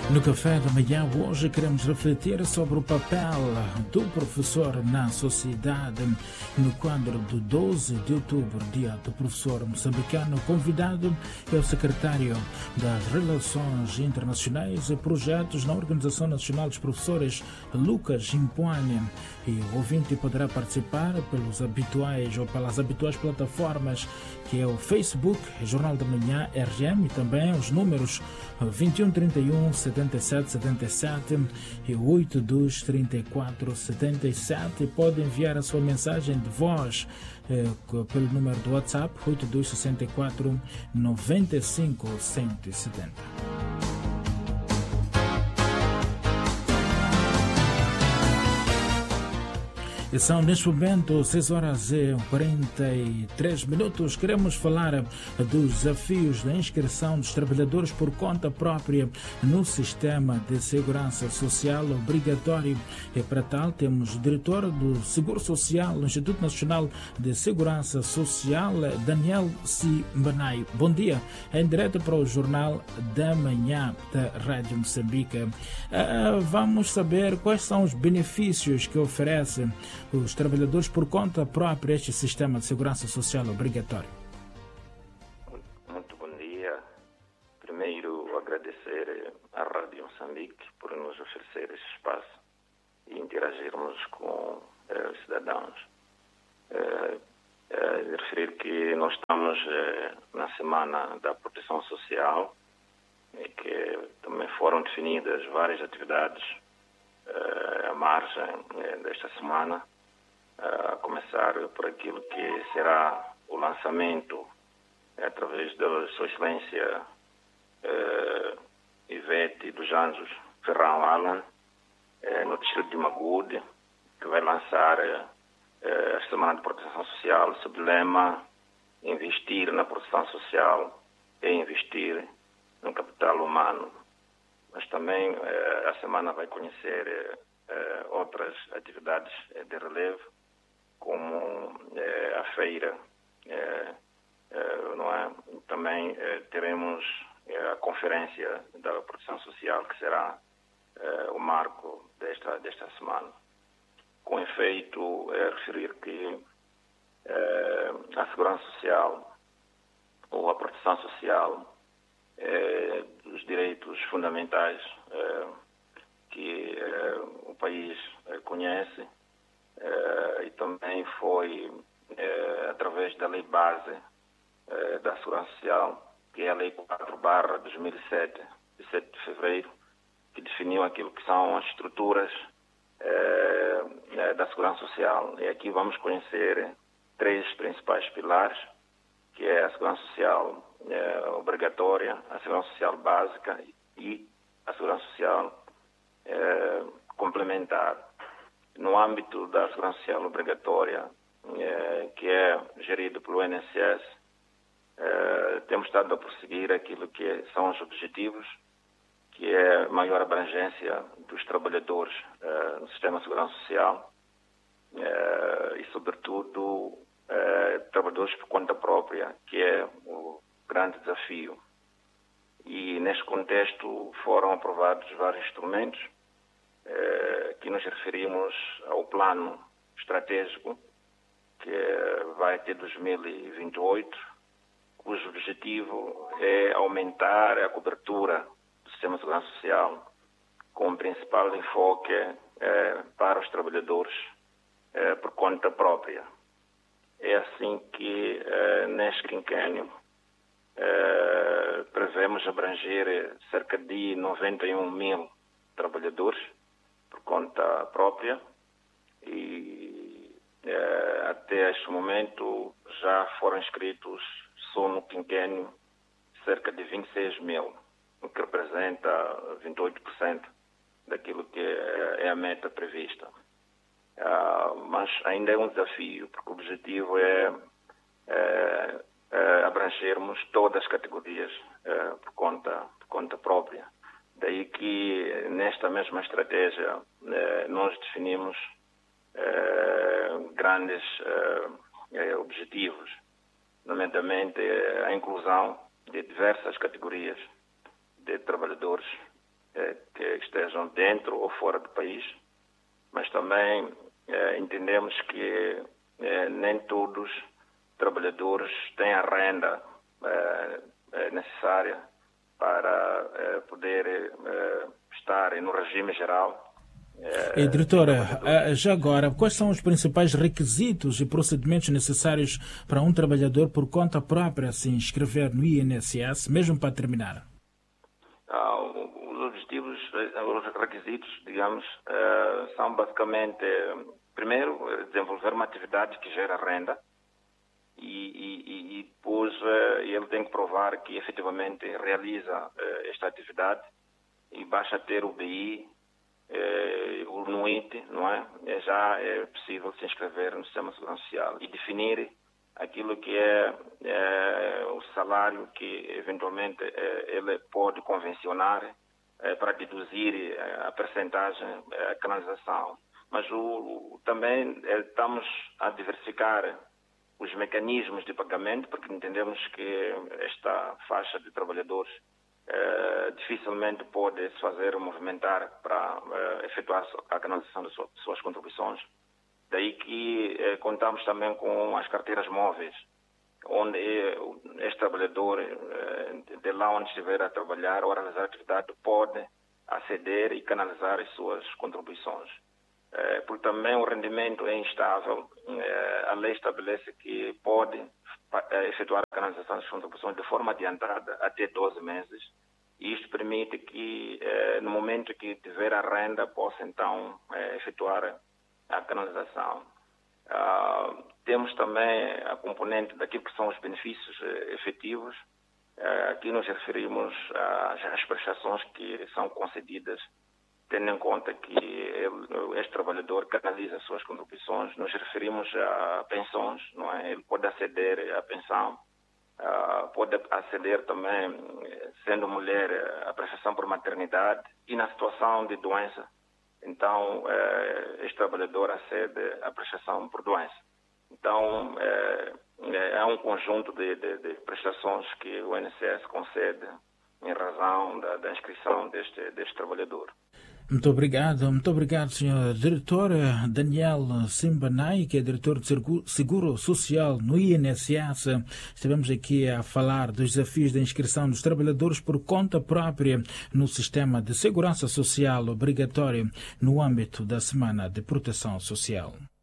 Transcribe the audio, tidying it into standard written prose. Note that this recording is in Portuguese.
No café da manhã hoje queremos refletir sobre o papel do professor na sociedade no quadro do 12 de outubro, dia do professor moçambicano. Convidado é o secretário das Relações Internacionais e Projetos na Organização Nacional dos Professores, Lucas Impuane. E o ouvinte poderá participar pelos habituais ou pelas habituais plataformas que é o Facebook, Jornal da Manhã, RM, e também os números 2131 77 77 e 82 34 77. Pode enviar a sua mensagem de voz pelo número do WhatsApp 8264 95 170. E são neste momento 6 horas e 43 minutos. Queremos falar dos desafios da inscrição dos trabalhadores por conta própria no sistema de segurança social obrigatório. E para tal temos o diretor do Seguro Social do Instituto Nacional de Segurança Social, Daniel Simbanai. Bom dia, em direto para o Jornal da Manhã da Rádio Moçambique. Vamos saber quais são os benefícios que oferece os trabalhadores por conta própria este sistema de segurança social obrigatório. Muito bom dia. Primeiro, agradecer à Rádio Moçambique por nos oferecer esse espaço e interagirmos com os cidadãos. Referir que nós estamos na Semana da Proteção Social e que também foram definidas várias atividades à margem desta semana, a começar por aquilo que será o lançamento através da Sua Excelência Ivete dos Anjos Ferrão Alan, no distrito de Magude, que vai lançar a Semana de Proteção Social sob o lema Investir na Proteção Social é investir no capital humano. Mas também a semana vai conhecer outras atividades de relevo, como a feira, não é? Também teremos a conferência da proteção social, que será o marco desta semana. Com efeito, referir que a segurança social ou a proteção social dos direitos fundamentais que o país conhece, e também foi através da Lei Base da Segurança Social, que é a Lei 4/2007, de 7 de fevereiro, que definiu aquilo que são as estruturas da Segurança Social. E aqui vamos conhecer 3 principais pilares, que é a Segurança Social obrigatória, a Segurança Social básica e a Segurança Social complementar. No âmbito da Segurança Social obrigatória, que é gerido pelo INSS, temos estado a prosseguir aquilo que são os objetivos, que é maior abrangência dos trabalhadores no sistema de segurança social e, sobretudo, trabalhadores por conta própria, que é o grande desafio. E, neste contexto, foram aprovados vários instrumentos que nos referimos ao plano estratégico, que vai até 2028, cujo objetivo é aumentar a cobertura do sistema de segurança social, com o principal enfoque para os trabalhadores por conta própria. É assim que, neste quinquênio, prevemos abranger cerca de 91 mil trabalhadores por conta própria e até este momento já foram inscritos só no quinquênio cerca de 26 mil, o que representa 28% daquilo que é a meta prevista. Mas ainda é um desafio, porque o objetivo é abrangermos todas as categorias por conta própria. Daí que nesta mesma estratégia nós definimos grandes objetivos, nomeadamente a inclusão de diversas categorias de trabalhadores que estejam dentro ou fora do país, mas também entendemos que nem todos os trabalhadores têm a renda necessária para poder estar no regime geral. E, diretora, já agora, quais são os principais requisitos e procedimentos necessários para um trabalhador por conta própria se inscrever no INSS, mesmo para terminar? Os objetivos, os requisitos, digamos, são basicamente, primeiro, desenvolver uma atividade que gera renda e depois ele tem que provar que efetivamente realiza esta atividade e basta ter o BI, o NUIT, não é? Já é possível se inscrever no Sistema de Segurança Social e definir aquilo que é o salário que eventualmente ele pode convencionar para deduzir a percentagem, a canalização. Mas também estamos a diversificar os mecanismos de pagamento, porque entendemos que esta faixa de trabalhadores dificilmente pode se fazer movimentar para efetuar a canalização das suas contribuições. Daí que contamos também com as carteiras móveis, onde este trabalhador, de lá onde estiver a trabalhar ou a realizar a atividade, pode aceder e canalizar as suas contribuições. Porque também o rendimento é instável, a lei estabelece que pode efetuar a canalização das contribuições de forma adiantada até 12 meses. E isto permite que, no momento que tiver a renda, possa então efetuar a canalização. Temos também a componente daquilo que são os benefícios efetivos. Aqui nos referimos às prestações que são concedidas, tendo em conta que este trabalhador canaliza as suas contribuições. Nos referimos a pensões, não é? Ele pode aceder à pensão, pode aceder também, sendo mulher, à prestação por maternidade e na situação de doença. Então, este trabalhador acede à prestação por doença. Então, há um conjunto de prestações que o INSS concede em razão da inscrição deste trabalhador. Muito obrigado, senhor diretor Daniel Simbanai, que é diretor de Seguro Social no INSS. Estivemos aqui a falar dos desafios da inscrição dos trabalhadores por conta própria no sistema de segurança social obrigatório no âmbito da Semana de Proteção Social.